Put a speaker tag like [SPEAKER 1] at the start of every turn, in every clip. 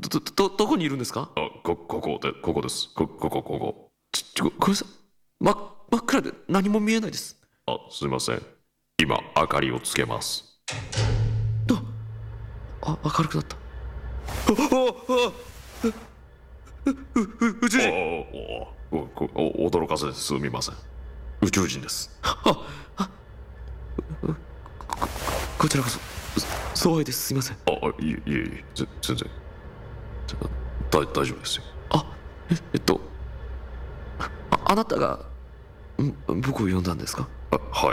[SPEAKER 1] どこにいるんですか？
[SPEAKER 2] ここです。ここ。
[SPEAKER 1] ごめんなさい。真っ暗で何も見えないです。
[SPEAKER 2] すいません。今、明かりをつけます。
[SPEAKER 1] 明るくなった。宇宙人。
[SPEAKER 2] 驚かせてすみません。宇宙人です。
[SPEAKER 1] こちらこそ、相愛です。すいません。
[SPEAKER 2] いえ、全然。大丈夫ですよ。
[SPEAKER 1] あなたが、僕を呼んだんですか？
[SPEAKER 2] はい。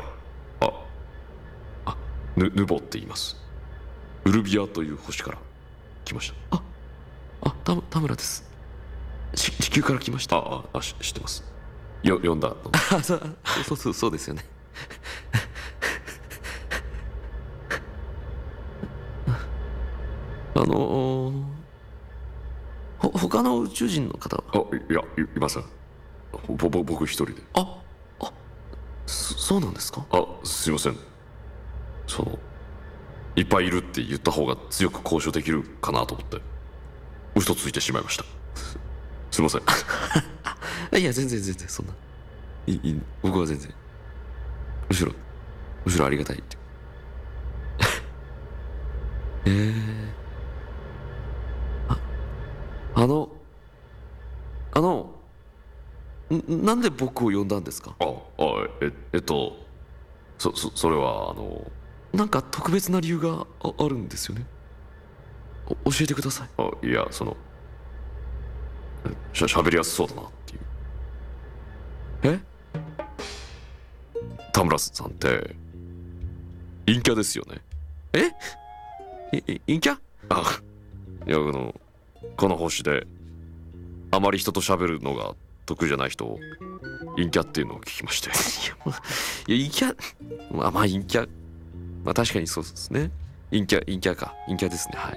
[SPEAKER 2] ヌボって言います。ウルビアという星から来ました。
[SPEAKER 1] 田村です。地球から来ました。
[SPEAKER 2] 知ってます。呼んだの。
[SPEAKER 1] そうですよね。他の宇宙人の方は？
[SPEAKER 2] いません。僕一人で。
[SPEAKER 1] そうなんですか？
[SPEAKER 2] すいません。いっぱいいるって言った方が強く交渉できるかなと思って嘘ついてしまいました。すいません。
[SPEAKER 1] いや、全然そんな。僕は全然。むしろありがたいって。なんで僕を呼んだんですか？
[SPEAKER 2] それは
[SPEAKER 1] なんか特別な理由があるんですよね。教えてください。
[SPEAKER 2] いや喋りやすそうだなっていう。
[SPEAKER 1] え？
[SPEAKER 2] 田村さんって陰キャですよね。
[SPEAKER 1] 陰キャ？
[SPEAKER 2] いやこの星であまり人と喋るのが得意じゃない人を陰キャっていうのを聞きまして。
[SPEAKER 1] 陰キャ、陰キャ、確かにそうですね。陰キャですね。はい。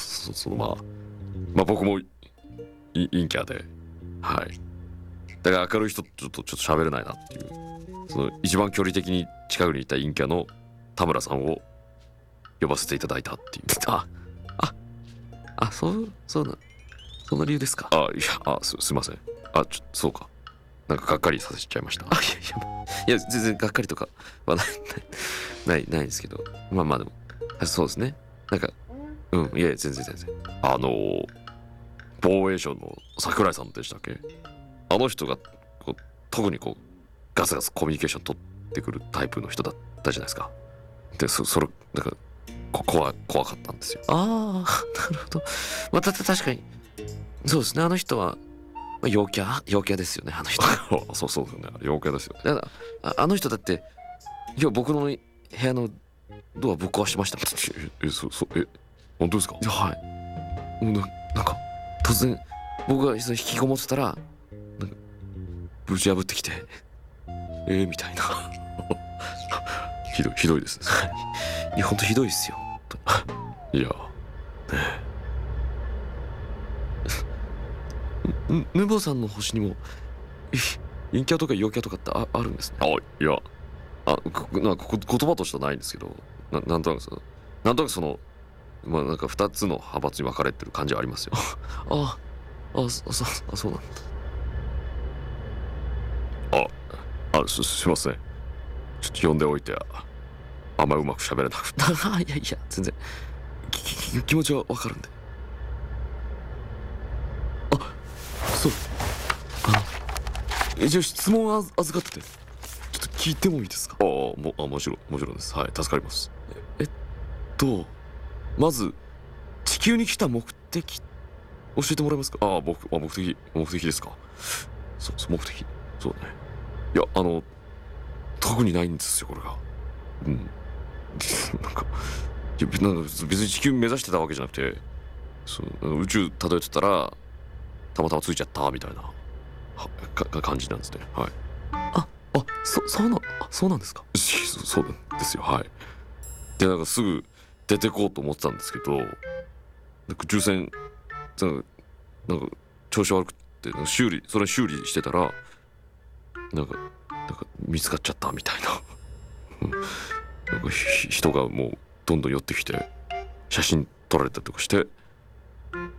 [SPEAKER 2] 僕も陰キャで、はい。だから明るい人とちょっと喋れないなっていう、一番距離的に近くにいた陰キャの田村さんを呼ばせていただいたっていう。
[SPEAKER 1] その理由ですか？
[SPEAKER 2] すいません。そうか。なんかがっかりさせちゃいました。
[SPEAKER 1] いや全然がっかりとかはないですけど、でもそうですね。なんかいや全然。
[SPEAKER 2] 防衛省の櫻井さんでしたっけ？あの人が特にガツガツコミュニケーション取ってくるタイプの人だったじゃないですか。でそれなんか怖かったんですよ。
[SPEAKER 1] なるほど。確かにそうですね。あの人は陽キャですよね。あの人。
[SPEAKER 2] そうですよね。陽キャですよね。
[SPEAKER 1] だからあの人だって今日僕の部屋のドアぶっ壊しましたもん。
[SPEAKER 2] 本当ですか？
[SPEAKER 1] はい。なんか突然僕が引きこもってたらなんかぶち破ってきてみたいな。
[SPEAKER 2] ひどいですね。
[SPEAKER 1] いや本当ひどいですよ。
[SPEAKER 2] いや
[SPEAKER 1] ヌボさんの星にも陰キャとか陽キャとかってあるんですね。
[SPEAKER 2] いやなんか言葉としてはないんですけど、なんとなくなんか2つの派閥に分かれてる感じはありますよ。
[SPEAKER 1] そうなん
[SPEAKER 2] だ。すいません。ちょっと呼んでおいてあんまうまく喋れなくて。
[SPEAKER 1] いや全然気持ちは分かるんで。そうじゃあ質問預かっててちょっと聞いてもいいですか？
[SPEAKER 2] もちろんです。はい、助かります。
[SPEAKER 1] まず地球に来た目的教えてもらえますか？
[SPEAKER 2] 目的ですか？目的。そうね。いや特にないんですよこれが。なんか別に地球目指してたわけじゃなくて、宇宙漂ってたらたまたまついちゃったみたいな感じなんですね。はい。
[SPEAKER 1] そうなんですか？
[SPEAKER 2] そうなんですよ。はい。でなんかすぐ出てこうと思ってたんですけど、宇宙船なんか調子悪くて修理してたらなんか見つかっちゃったみたいな。なんか人がもうどんどん寄ってきて写真撮られたりとかして